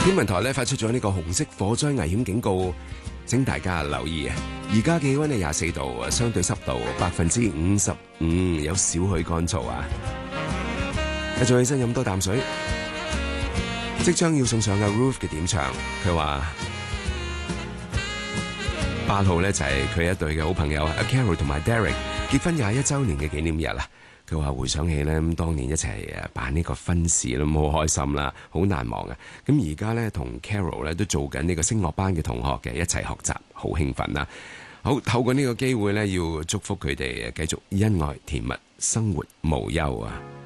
天文台咧發出咗呢個紅色火災危險警告，請大家留意啊！而家氣溫係24度，相對濕度55%，有少許乾燥啊！繼續起身飲多啖水。即將要送上嘅 Ruth 嘅點唱，佢話8號咧就係佢一對嘅好朋友阿 Carol 同埋 Derek 結婚21週年嘅紀念日啦。佢話回想起咧，當年一齊辦呢個婚事啦，好開心啦，好難忘啊！咁而家咧同 Carol 咧都做緊呢個聲樂班嘅同學嘅，一齊學習，好興奮啦！好，透過呢個機會咧，要祝福佢哋繼續恩愛甜蜜，生活無憂啊！